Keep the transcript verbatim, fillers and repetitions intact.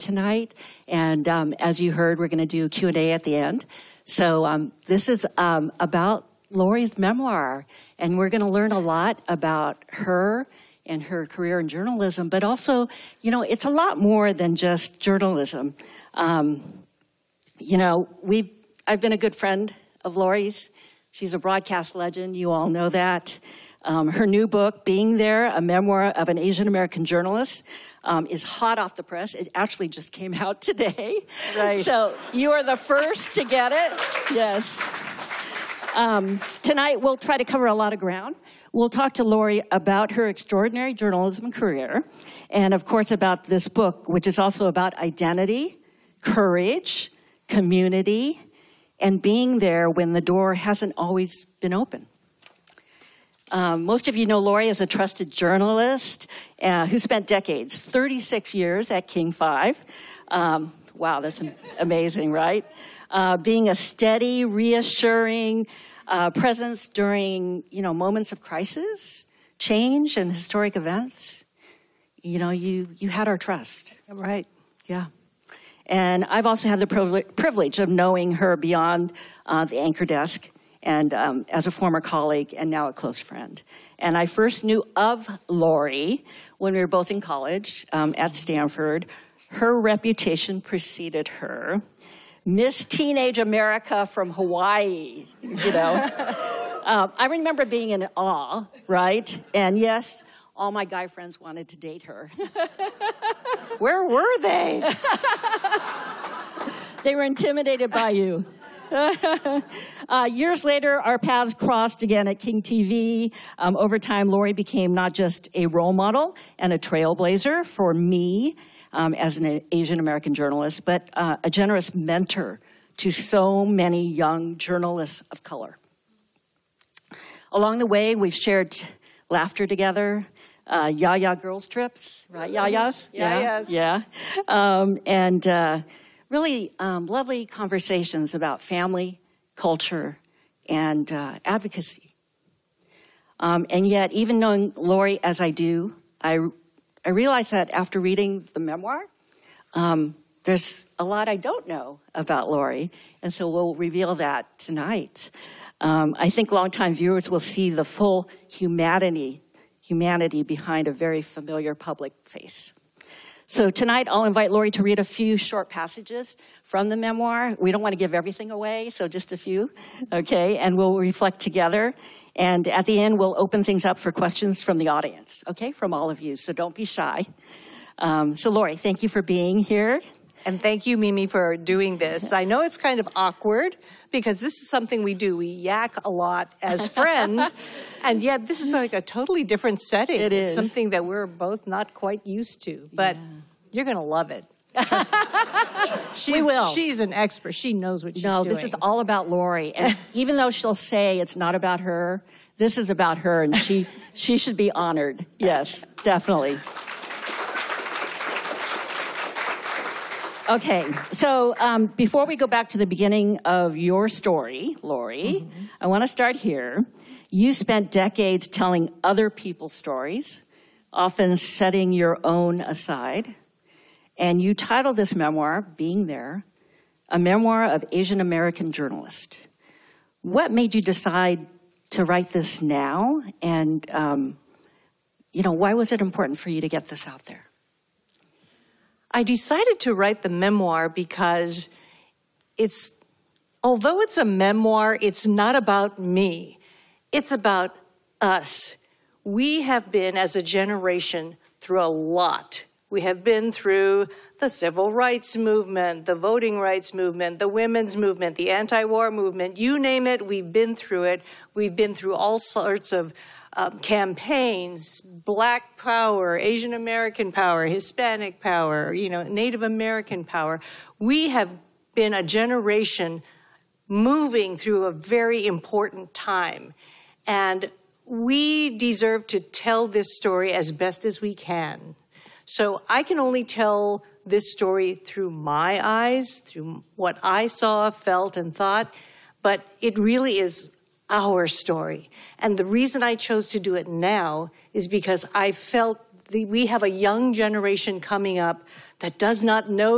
tonight. And um, as you heard, we're going to do Q and A at the end. So um, this is um, about Lori's memoir, and we're going to learn a lot about her and her career in journalism, but also, you know, it's a lot more than just journalism. Um, you know, we I've been a good friend of Lori's. She's a broadcast legend. You all know that. Um, her new book, Being There, a memoir of an Asian American journalist, um, is hot off the press. It actually just came out today. Right. So you are the first to get it. Yes. Um, tonight, we'll try to cover a lot of ground. We'll talk to Lori about her extraordinary journalism career, and of course about this book, which is also about identity, courage, community, and being there when the door hasn't always been open. Um, most of you know Lori as a trusted journalist uh, who spent decades, thirty-six years at King five. Um, wow, that's amazing, right? Uh, being a steady, reassuring uh, presence during, you know, moments of crisis, change, and historic events. You know, you you had our trust. Right. Yeah. And I've also had the privilege of knowing her beyond uh, the anchor desk, and um, as a former colleague and now a close friend. And I first knew of Lori when we were both in college um, at Stanford. Her reputation preceded her. Miss Teenage America from Hawaii, you know. um, I remember being in awe, right? And yes, all my guy friends wanted to date her. Where were they? They were intimidated by you. uh, years later, our paths crossed again at King T V. Um, over time, Lori became not just a role model and a trailblazer for me um, as an Asian American journalist, but uh, a generous mentor to so many young journalists of color. Along the way, we've shared laughter together, uh, Yaya girls trips, right, Yayas? Yayas. Yeah, yeah. Um, and uh, really um, lovely conversations about family, culture, and uh, advocacy. Um, and yet, even knowing Lori as I do, I, I realize that after reading the memoir, um, there's a lot I don't know about Lori, and so we'll reveal that tonight. Um, I think longtime viewers will see the full humanity, humanity behind a very familiar public face. So tonight, I'll invite Lori to read a few short passages from the memoir. We don't want to give everything away, so just a few, okay? And we'll reflect together. And at the end, we'll open things up for questions from the audience, okay? From all of you, so don't be shy. Um, so Lori, thank you for being here. And thank you, Mimi, for doing this. I know it's kind of awkward because this is something we do. We yak a lot as friends, and yet this is like a totally different setting. It is. It's something that we're both not quite used to, but yeah. You're going to love it. She's, we will. She's an expert. She knows what she's no, doing. No, this is all about Lori. And even though she'll say it's not about her, this is about her, and she, she should be honored. Yes, definitely. Okay, so um, before we go back to the beginning of your story, Lori, mm-hmm. I want to start here. You spent decades telling other people's stories, often setting your own aside. And you titled this memoir, Being There, a memoir of Asian American journalist. What made you decide to write this now? And, um, you know, why was it important for you to get this out there? I decided to write the memoir because it's, although it's a memoir, it's not about me. It's about us. We have been, as a generation, through a lot. We have been through the civil rights movement, the voting rights movement, the women's movement, the anti-war movement. You name it, we've been through it. We've been through all sorts of um, campaigns, Black power, Asian American power, Hispanic power, you know, Native American power. We have been a generation moving through a very important time. And we deserve to tell this story as best as we can. So I can only tell this story through my eyes, through what I saw, felt, and thought, but it really is our story. And the reason I chose to do it now is because I felt that we have a young generation coming up that does not know